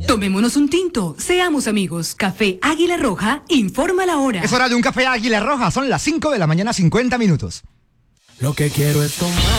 Tomémonos un tinto, seamos amigos. Café Águila Roja, informa la hora. Es hora de un café Águila Roja, son las 5 de la mañana, 50 minutos. Lo que quiero es tomar.